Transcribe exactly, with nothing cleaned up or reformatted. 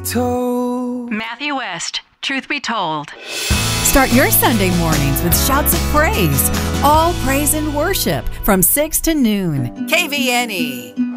Told. Matthew West, Truth Be Told. Start your Sunday mornings with shouts of praise. All praise and worship from six to noon. K V N E.